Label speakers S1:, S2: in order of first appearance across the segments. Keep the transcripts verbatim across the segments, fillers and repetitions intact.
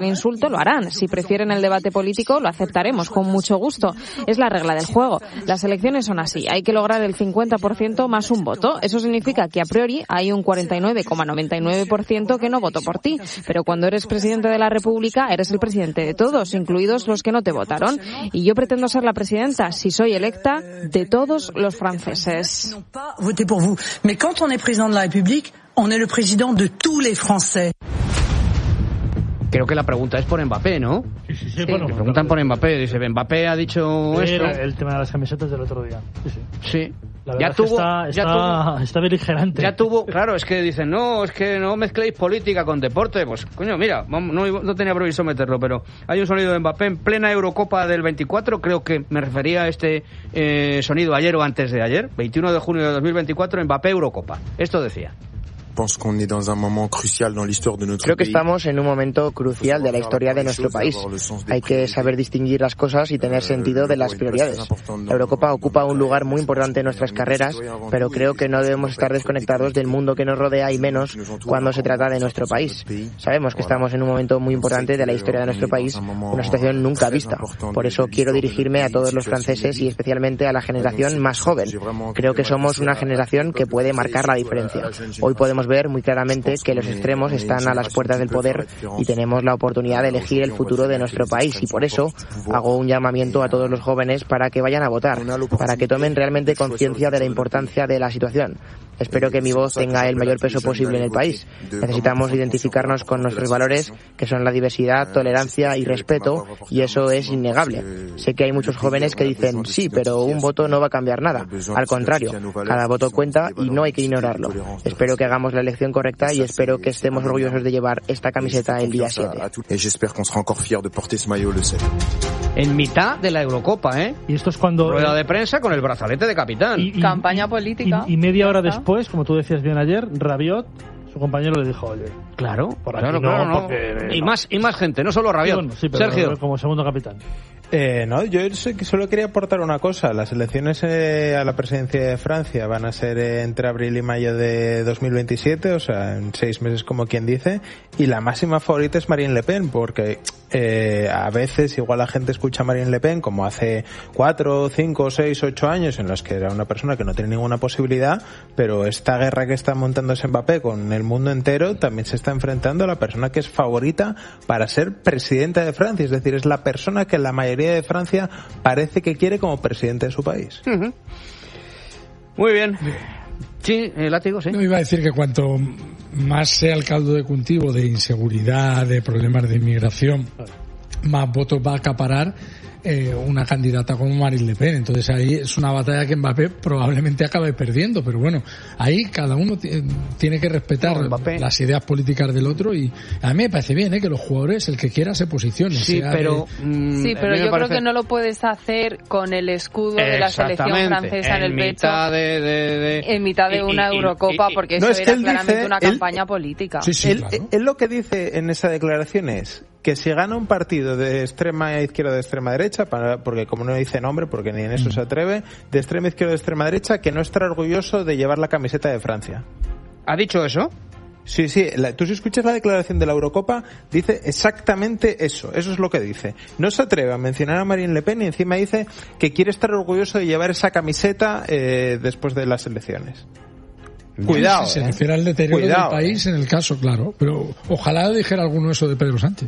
S1: insulto, lo harán. Si prefieren el debate político, lo aceptaremos con mucho gusto. Es la regla del juego. Las elecciones son así. Hay que lograr el cincuenta por ciento más un voto. Eso significa que a priori hay un cuarenta y nueve coma noventa y nueve por ciento que no votó por ti. Pero cuando eres presidente de la República, eres el presidente de todos, incluidos los que no te votaron. Y yo pretendo ser la presidenta, si soy electa, de todos los franceses.
S2: Voté por vous. Mais quand on est président de la République, on est le président de tous les Français.
S3: Creo que la pregunta es por Mbappé, ¿no?
S4: Sí, sí, sí.
S3: sí
S4: Bueno,
S3: me preguntan por Mbappé. Dice, Mbappé ha dicho
S4: sí,
S3: esto.
S4: El tema de las camisetas del otro día. Sí, sí.
S3: Sí.
S4: La verdad
S3: ya tuvo,
S4: está,
S3: ya
S4: está,
S3: tuvo,
S4: está beligerante.
S3: Ya tuvo, claro, es que dicen, no, es que no mezcléis política con deporte. Pues, coño, mira, no, no tenía previsto meterlo, pero hay un sonido de Mbappé en plena Eurocopa del veinticuatro. Creo que me refería a este eh, sonido ayer o antes de ayer, veintiuno de junio de dos mil veinticuatro, Mbappé Eurocopa. Esto decía.
S5: Creo que estamos en un momento crucial de la historia de nuestro país. Hay que saber distinguir las cosas y tener sentido de las prioridades. La Eurocopa ocupa un lugar muy importante en nuestras carreras, pero creo que no debemos estar desconectados del mundo que nos rodea y menos cuando se trata de nuestro país. Sabemos que estamos en un momento muy importante de la historia de nuestro país, una situación nunca vista. Por eso quiero dirigirme a todos los franceses y especialmente a la generación más joven. Creo que somos una generación que puede marcar la diferencia. Hoy podemos ver muy claramente que los extremos están a las puertas del poder y tenemos la oportunidad de elegir el futuro de nuestro país, y por eso hago un llamamiento a todos los jóvenes para que vayan a votar, para que tomen realmente conciencia de la importancia de la situación. Espero que mi voz tenga el mayor peso posible en el país. Necesitamos identificarnos con nuestros valores, que son la diversidad, tolerancia y respeto, y eso es innegable. Sé que hay muchos jóvenes que dicen, sí, pero un voto no va a cambiar nada. Al contrario, cada voto cuenta y no hay que ignorarlo. Espero que hagamos la elección correcta y espero que estemos orgullosos de llevar esta camiseta el día siete.
S3: En mitad de la Eurocopa, ¿eh?
S4: Y esto es cuando...
S3: Rueda de prensa con el brazalete de capitán.
S4: Y, y,
S1: Campaña política.
S4: Y, y media hora después, como tú decías bien ayer, Rabiot, su compañero, le dijo, oye...
S3: Claro,
S4: por
S3: claro,
S4: aquí no,
S3: claro, no.
S4: Porque,
S3: y,
S4: no.
S3: Más, y más gente, no solo Rabiot.
S4: Sí, bueno, sí, pero
S3: Sergio.
S4: Como segundo capitán.
S6: Eh, no, yo solo quería aportar una cosa. Las elecciones eh, a la presidencia de Francia van a ser eh, entre abril y mayo de dos mil veintisiete, o sea, en seis meses como quien dice, y la máxima favorita es Marine Le Pen, porque eh, a veces igual la gente escucha a Marine Le Pen como hace cuatro, cinco, seis, ocho años, en los que era una persona que no tiene ninguna posibilidad, pero esta guerra que está montándose Mbappé con el mundo entero también se está enfrentando a la persona que es favorita para ser presidenta de Francia, es decir, es la persona que la mayoría de Francia parece que quiere como presidente de su país.
S3: Uh-huh. Muy bien. Sí, el látigo, sí.
S7: No, iba a decir que cuanto más sea el caldo de cultivo de inseguridad, de problemas de inmigración, más votos va a acaparar eh, una candidata como Marine Le Pen. Entonces ahí es una batalla que Mbappé probablemente acabe perdiendo, pero bueno, ahí cada uno t- tiene que respetar no, las ideas políticas del otro, y a mí me parece bien ¿eh? que los jugadores, el que quiera, se posicione.
S3: Sí,
S7: sea
S3: pero,
S7: de...
S1: mm, sí, pero yo
S3: parece...
S1: creo que no lo puedes hacer con el escudo de la selección francesa en, en el pecho
S3: de, de, de...
S1: en mitad de una y, Eurocopa, y, y, porque no, eso es era claramente dice, una él, campaña política.
S6: Sí, sí, él, claro. él lo que dice en esa declaración es que si gana un partido de extrema izquierda o de extrema derecha, para, porque como no dice nombre, porque ni en eso mm. se atreve, de extrema izquierda o de extrema derecha, que no estará orgulloso de llevar la camiseta de Francia.
S3: ¿Ha dicho eso?
S6: Sí, sí, la, tú si escuchas la declaración de la Eurocopa, dice exactamente eso, eso es lo que dice. No se atreve a mencionar a Marine Le Pen y encima dice que quiere estar orgulloso de llevar esa camiseta eh, después de las elecciones. Cuidado.
S7: Si se
S6: eh.
S7: refiere al deterioro
S6: Cuidado,
S7: del país,
S6: eh.
S7: en el caso, claro, pero ojalá dijera alguno eso de Pedro Sánchez.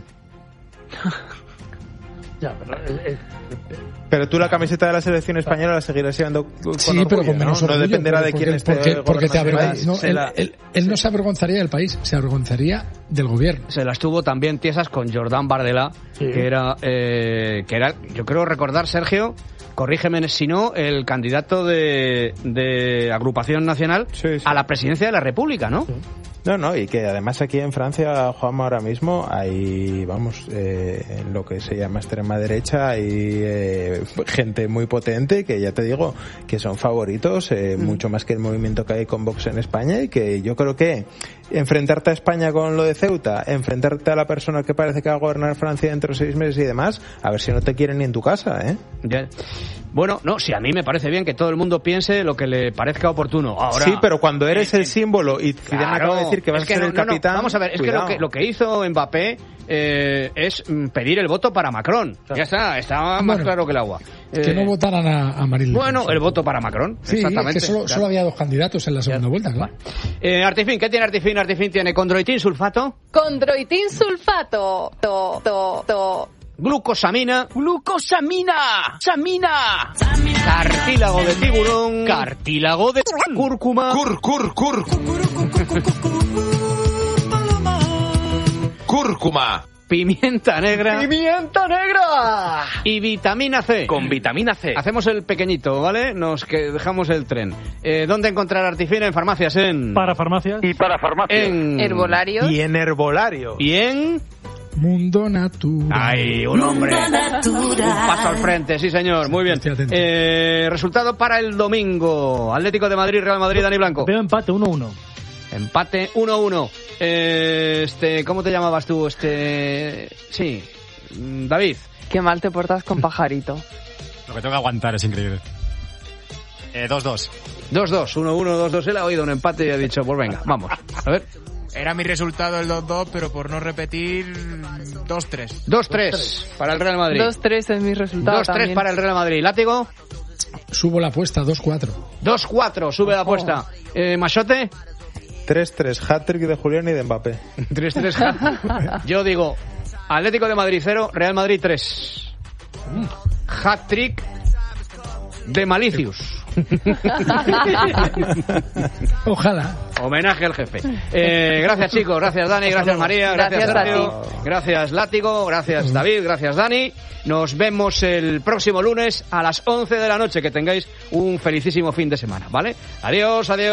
S4: Ya, pero, eh, eh,
S6: pero tú la camiseta de la selección española la seguirás llevando con
S7: sí,
S6: orgullo,
S7: pero con menos
S6: ¿no?
S7: orgullo,
S6: No dependerá de quién esté
S7: porque, porque te avergonza, no, él,
S6: la...
S7: él, él no se avergonzaría del país, se avergonzaría del gobierno.
S3: Se las tuvo también tiesas con Jordan Bardella, sí. que era, eh, que era, yo creo recordar, Sergio, corrígeme si no, el candidato de, de Agrupación Nacional sí, sí. a la presidencia de la República, ¿no? Sí.
S6: No, no, y que además aquí en Francia, Juanma, ahora mismo hay, vamos, eh, en lo que se llama extrema derecha, hay eh, gente muy potente que ya te digo que son favoritos, eh, mm. mucho más que el movimiento que hay con Vox en España, y que yo creo que enfrentarte a España con lo de Ceuta, enfrentarte a la persona que parece que va a gobernar Francia dentro de seis meses y demás, a ver si no te quieren ni en tu casa, ¿eh?
S3: Ya. Bueno, no, sí, a mí me parece bien que todo el mundo piense lo que le parezca oportuno. Ahora,
S6: sí, pero cuando eres el símbolo y Zidane
S3: claro,
S6: acaba de decir que vas es que a ser no, el capitán...
S3: No, no. Vamos a ver, es cuidado. que lo, que lo que hizo Mbappé eh, es pedir el voto para Macron. Claro. Ya está, está más bueno, claro que el agua.
S7: Que eh, no votaran a, a Marine Le Pen.
S3: Bueno, el voto para Macron,
S7: sí,
S3: exactamente.
S7: Es que solo, solo había dos candidatos en la segunda vuelta, claro.
S3: Eh, Artifin, ¿qué tiene Artifin? Artifin tiene condroitin sulfato.
S8: Condroitin sulfato. To, to, to.
S3: Glucosamina.
S9: Glucosamina. Samina.
S3: Cartílago de tiburón.
S9: Cartílago de
S3: cúrcuma.
S9: Cur, cur, cur. Cúrcuma.
S3: Pimienta negra.
S9: ¡Pimienta negra!
S3: Y vitamina C.
S9: Con vitamina C.
S3: Hacemos el pequeñito, ¿vale? Nos que dejamos el tren. Eh, ¿Dónde encontrar Artifina? En farmacias, en...
S4: Para farmacias.
S9: Y para farmacias.
S3: En...
S8: Herbolarios.
S6: Y en herbolario.
S3: Y en...
S7: Mundo Natural.
S3: ¡Ay, un hombre! Un paso al frente, sí señor, muy bien. Eh, resultado para el domingo. Atlético de Madrid, Real Madrid, Dani Blanco.
S4: Veo empate uno uno.
S3: Empate uno uno. Eh, este, ¿cómo te llamabas tú? Este, sí, David.
S8: Qué mal te portas con Pajarito.
S10: Lo que tengo que aguantar es increíble. Eh, dos dos.
S3: dos dos, uno uno, dos dos. Él ha oído un empate y ha dicho, pues venga, vamos. A ver.
S11: Era mi resultado el dos dos, pero por no repetir, dos tres.
S3: dos tres para el Real Madrid.
S8: dos tres es mi resultado.
S3: dos tres para el Real Madrid. ¿Látigo?
S7: Subo la apuesta, dos cuatro.
S3: dos cuatro, sube la apuesta. Eh, ¿Machote?
S6: tres tres, hat-trick de Julián y de Mbappé.
S3: tres tres, hat. Yo digo, Atlético de Madrid cero, Real Madrid tres. Hat-trick de Malicius.
S7: Ojalá.
S3: Homenaje al jefe. Eh, gracias chicos, gracias Dani, gracias María, gracias Sergio, gracias Látigo, gracias David, gracias Dani. Nos vemos el próximo lunes a las once de la noche. Que tengáis un felicísimo fin de semana, ¿vale? Adiós, adiós.